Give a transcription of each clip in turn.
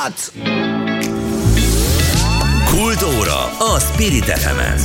Kovács! Kultúra a Spirit FM-en.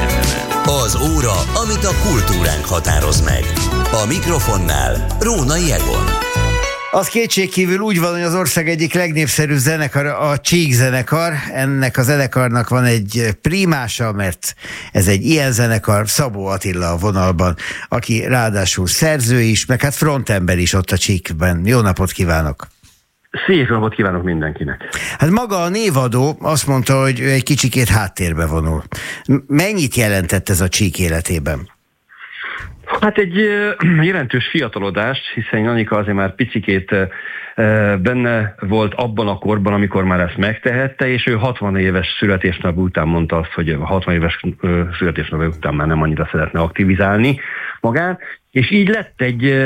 Az óra, amit a kultúránk határoz meg. A mikrofonnál Rónai Egon. Az kétségkívül úgy van, hogy az ország egyik legnépszerűbb zenekar a Csík zenekar. Ennek a zenekarnak van egy primása, mert ez egy ilyen zenekar, Szabó Attila a vonalban, aki ráadásul szerző is, meg hát frontember is ott a Csíkben. Jó napot kívánok! Szép napot kívánok mindenkinek! Hát maga a névadó azt mondta, hogy ő egy kicsikét háttérbe vonul. Mennyit jelentett ez a Csík életében? Hát egy jelentős fiatalodás, hiszen Anika azért már picikét benne volt abban a korban, amikor már ezt megtehette, és ő 60 éves születésnap után mondta azt, hogy 60 éves születésnap után már nem annyira szeretne aktivizálni magát, és így lett egy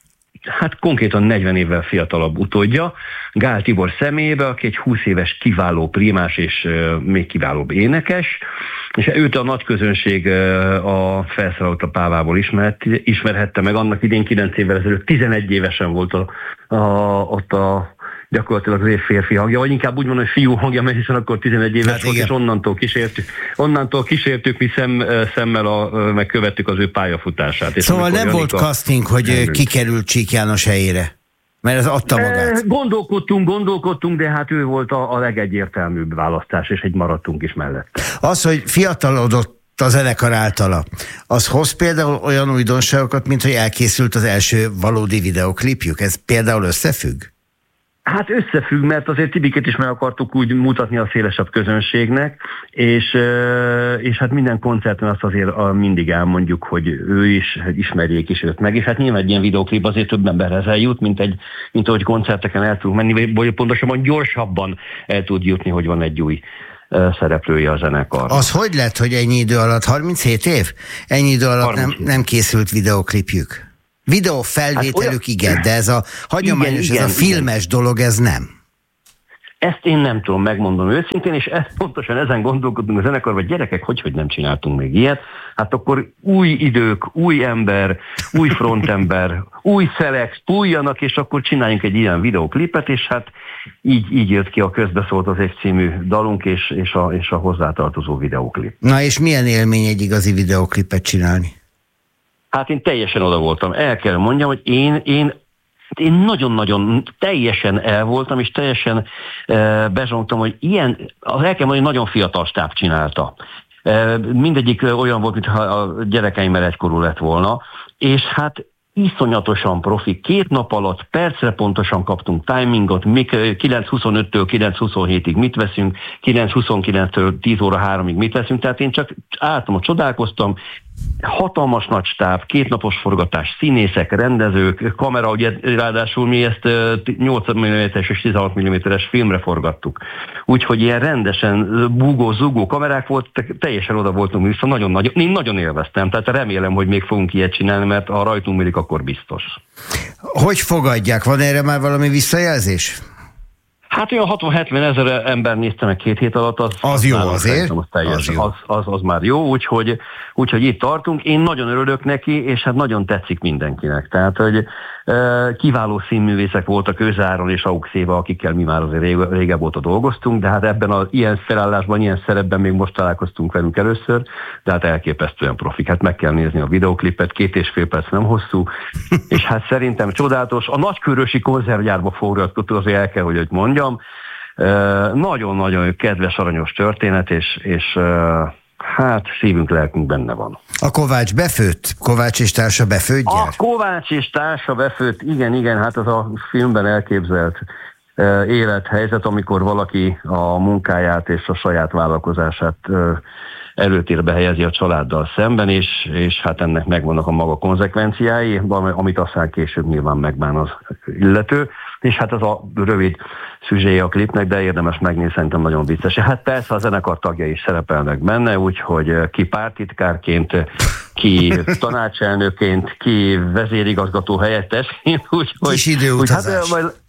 hát konkrétan 40 évvel fiatalabb utódja, Gál Tibor személyébe, aki egy 20 éves kiváló primás és még kiválóbb énekes, és őt a nagy közönség a Felszerelőt a Pávából ismerhette meg, annak idén 9 évvel ezelőtt 11 évesen volt ott gyakorlatilag az év férfi hangja, vagy inkább úgy mondom, hogy fiú hangja, mert hiszen akkor 11 éves hát volt, igen. És onnantól kísértük mi szemmel, megkövettük az ő pályafutását. És szóval nem volt casting, hogy kikerült Csík János helyére? Mert ez adta magát. Gondolkodtunk, de hát ő volt a legegyértelműbb választás, és egy maradtunk is mellett. Az, hogy fiatalodott a zenekar általa, az hoz például olyan újdonságokat, mint hogy elkészült az első valódi videoklipjük? Ez például összefügg? Hát összefügg, mert azért Tibikét is meg akartuk úgy mutatni a szélesebb közönségnek, és hát minden koncerten azt azért mindig elmondjuk, hogy ő is, ismerjék is őt meg, és hát nyilván egy ilyen videoklip azért több emberhez eljut, mint ahogy koncerteken el tudunk menni, vagy pontosabban gyorsabban el tud jutni, hogy van egy új szereplője a zenekar. Az hogy lett, hogy ennyi idő alatt, 37 év? Ennyi idő alatt nem készült videoklipjük? Videófelvételük igen, de ez a hagyományos, ez a filmes dolog, ez nem. Ezt én nem tudom, megmondom őszintén, és pontosan ezen gondolkodunk a zenekarban, hogy gyerekek, hogy nem csináltunk még ilyet. Hát akkor új idők, új ember, új frontember, új szelek, újjanak, és akkor csináljunk egy ilyen videóklipet, és hát így jött ki a Közbeszólt az egy című dalunk, és a hozzátartozó videóklip. Na és milyen élmény egy igazi videóklipet csinálni? Hát én teljesen oda voltam. El kell mondjam, hogy én nagyon-nagyon teljesen el voltam, és teljesen bezsongtam, hogy el kell mondani, hogy nagyon fiatal stáb csinálta. Mindegyik olyan volt, mintha a gyerekeimmel egykorú lett volna, és hát iszonyatosan profi. 2 nap alatt percre pontosan kaptunk timingot, 9:25-től 9:27-ig mit veszünk, 9:29-től 10 óra 3-ig mit veszünk, tehát én csak álltam, csodálkoztam, hatalmas nagy stáb, 2 napos forgatás, színészek, rendezők, kamera, ugye ráadásul mi ezt 8 mm-es és 16 mm-es filmre forgattuk. Úgyhogy ilyen rendesen búgó-zugó kamerák voltak, teljesen oda voltunk vissza, én nagyon élveztem, tehát remélem, hogy még fogunk ilyet csinálni, mert ha rajtunk mérik, akkor biztos. Hogy fogadják? Van erre már valami visszajelzés? Hát olyan 60-70 ezer ember nézte meg 2 hét alatt. Az jó azért? Az már jó, úgyhogy itt tartunk. Én nagyon örülök neki, és hát nagyon tetszik mindenkinek. Tehát, hogy kiváló színművészek voltak Őzáron és Auxéva, akikkel mi már azért régebb óta dolgoztunk, de hát ebben az ilyen felállásban, ilyen szerepben még most találkoztunk velünk először, de hát elképesztően profik. Hát meg kell nézni a videoklipet, 2,5 perc nem hosszú, és hát szerintem csodálatos. A Nagykőrösi konzervgyárba forgatott, azért el kell, hogy mondjam. Nagyon-nagyon kedves, aranyos történet, és hát szívünk, lelkünk benne van. A Kovács befőtt? Kovács és társa befőtt gyár? A Kovács és társa befőtt, igen, hát az a filmben elképzelt élethelyzet, amikor valaki a munkáját és a saját vállalkozását előtérbe helyezi a családdal szemben, és hát ennek megvannak a maga konzekvenciái, amit aztán később nyilván megbán az illető, és hát ez a rövid szüzséje a klipnek, de érdemes megnézni, szerintem nagyon vicces. Hát persze a zenekar tagjai is szerepelnek benne, úgyhogy ki pártitkárként, ki tanácselnökként, ki vezérigazgató helyettesként, Kis időutazás.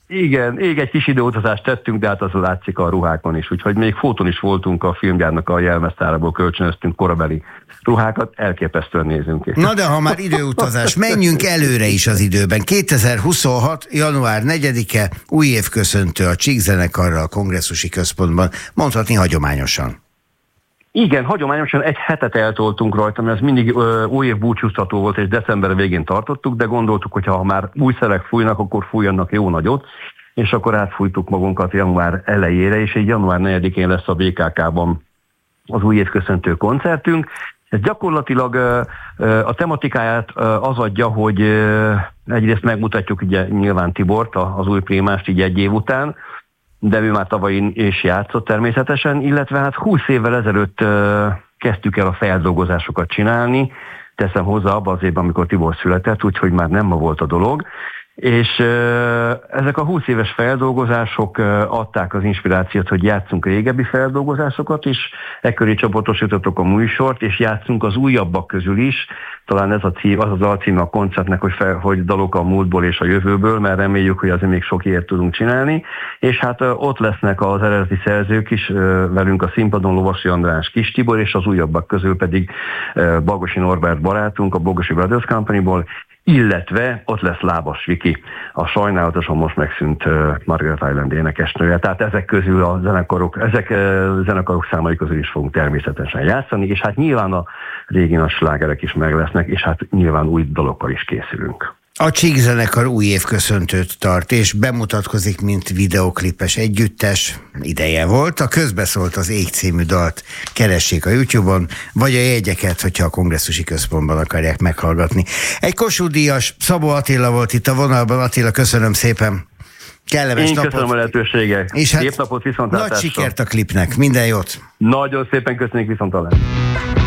Igen, egy kis időutazást tettünk, de hát az látszik a ruhákon is, úgyhogy még fotón is voltunk, a filmgyárnak a jelmeztárából kölcsönöztünk korabeli ruhákat, elképesztően nézünk ki. Na de ha már időutazás, menjünk előre is az időben. 2026. január 4-e új évköszöntő a Csíkzenekarral a Kongresszusi Központban, mondhatni hagyományosan. Igen, hagyományosan egy hetet eltoltunk rajta, mert ez mindig új év búcsúztató volt, és december végén tartottuk, de gondoltuk, hogy ha már új szelek fújnak, akkor fújjanak jó nagyot, és akkor átfújtuk magunkat január elejére, és így január 4-én lesz a BKK-ban az új évköszöntő koncertünk. Ez gyakorlatilag a tematikáját az adja, hogy egyrészt megmutatjuk ugye nyilván Tibort, az új primást így egy év után, de ő már tavaly is játszott természetesen, illetve hát 20 évvel ezelőtt kezdtük el a feldolgozásokat csinálni, teszem hozzá abban az évben, amikor Tibor született, úgyhogy már nem ma volt a dolog, és ezek a 20 éves feldolgozások adták az inspirációt, hogy játszunk régebbi feldolgozásokat is, ekköré csoportosítottuk a műsort, és játszunk az újabbak közül is, talán ez az alcíme a koncertnek, hogy dalok a múltból és a jövőből, mert reméljük, hogy azért még sok ilyet tudunk csinálni, és hát ott lesznek az eredeti szerzők is velünk a színpadon, Lovasi András, Kis Tibor, és az újabbak közül pedig Bagosi Norbert barátunk a Bogosi Brothers Companyból, illetve ott lesz Lábas Viki, a sajnálatosan most megszűnt Margaret Island énekesnője. Tehát ezek közül a zenekarok számai közül is fogunk természetesen játszani, és hát nyilván a régi nagy slágerek is meg lesznek, és hát nyilván új dalokkal is készülünk. A Csíkzenekar új évköszöntőt tart, és bemutatkozik, mint videoklipes együttes. Ideje volt, a Közbeszólt az ég című dalt keressék a YouTube-on, vagy a jegyeket, hogyha a Kongresszusi Központban akarják meghallgatni. Egy Kossuth-díjas Szabó Attila volt itt a vonalban. Attila, köszönöm szépen. Kellemes napot. Köszönöm a lehetőséget. És hát szép napot, viszontlátásra. Nagy sikert a klipnek, minden jót. Nagyon szépen köszönjük, viszontlátásra.